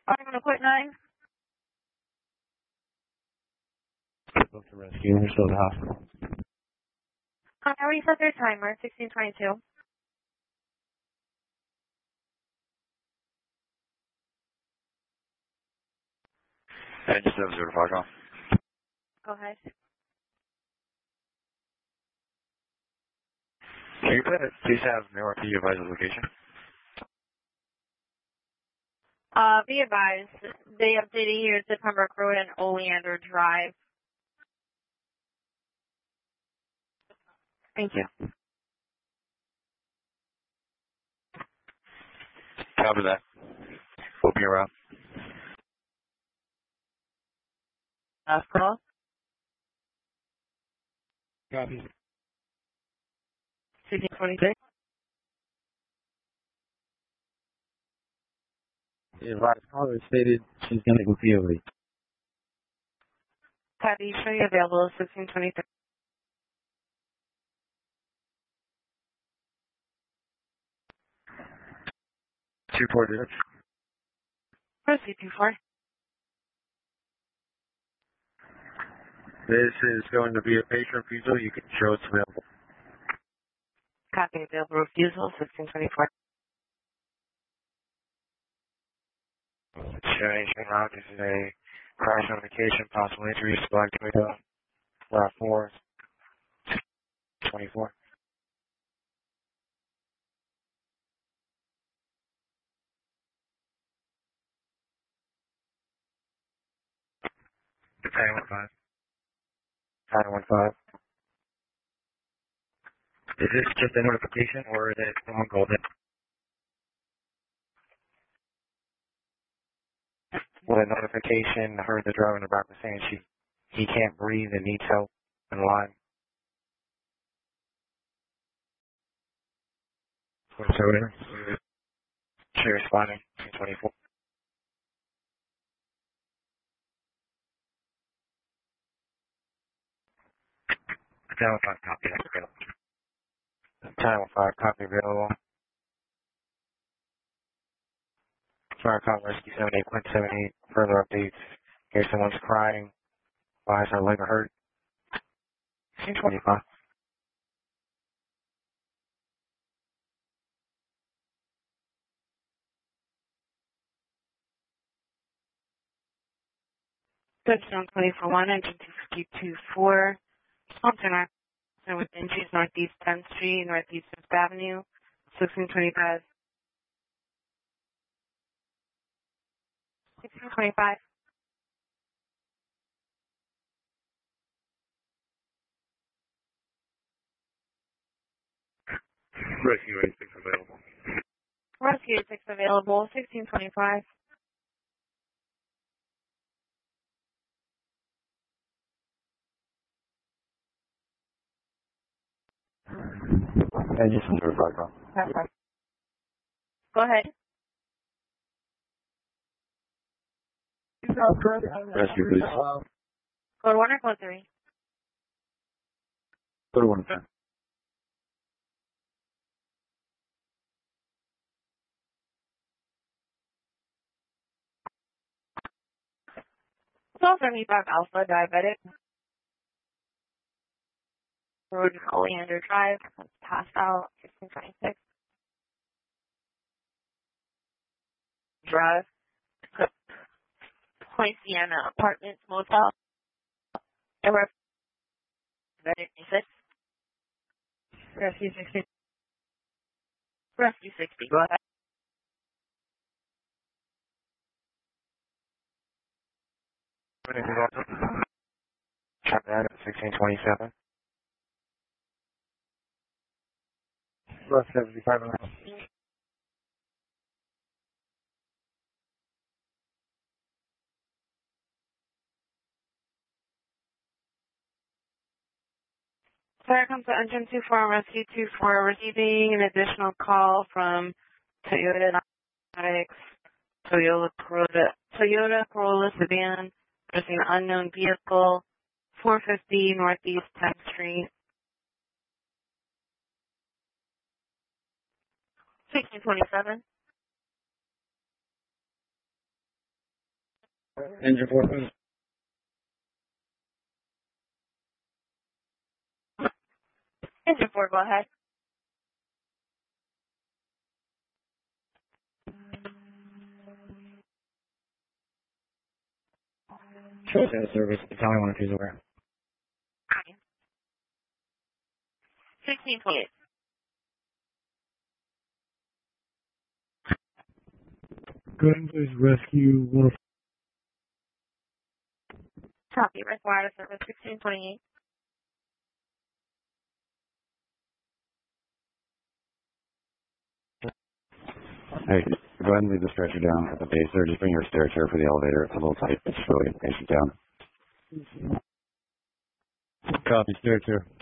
I'm going to put 9. Book the rescue. We're still at the hospital. I already set their timer, 16:22. Engine 705 off. Go ahead. Can you please have North P advise the location? Be advised, they updated here to Pembroke Road and Oleander Drive. Thank you. Copy that. We'll be around. Last call. Copy. 16:26. The advised caller stated she's going to go POV. Copy, show you available, 16:23. Two port units. Proceed, 24. This is going to be a patient refusal. You can show it's available. Copy, available refusal, 16:24. Destination route. This is a crash notification, possible injuries, Black Toyota, Route 4, 24. Battalion 15. Battalion 15. Is this just a notification or is it on golden? Well, the notification, I heard the driver in the back was saying he can't breathe and needs help in line. So she responding, 24. Battalion 5, copy. Battalion 5, copy available. Fire call rescue 78.78. Further updates. Here's someone's crying. Why is her leg hurt? 25. Touchdown 24-1, engine 252-4. Sponsor accident with injuries Northeast 10th Street, Northeast 5th Avenue, 16:25. 16:25. Rescue 86 available. Rescue 6 available, 16:25. Engine 705. Okay. Go ahead. Rescue, please. Code 1 or code 3? Go to 110. So 75 Alpha Diabetic. Road in Oleander Drive. Passed out, 16:26. Drive. Point Sienna Apartments Motel. Airware. Diabetic 6. Rescue 60. Rescue 60. Go ahead. Anything else? Check that at 1627. Plus 75 minutes. Fire comes to engine 24 and rescue 24, receiving an additional call from Toyota Narcotics, Toyota Corolla sedan, using an unknown vehicle, 450 Northeast 10th Street. 16:27. Engine 4, please. Engine 4, go ahead. Show us out of service. Tell me when she's aware. 1628. Gun, please rescue 1. Copy. Required service 1628. Hey, go ahead and leave the stretcher down at the base there. Just bring your stair chair for the elevator. It's a little tight. It's really basic down. Copy, stair chair.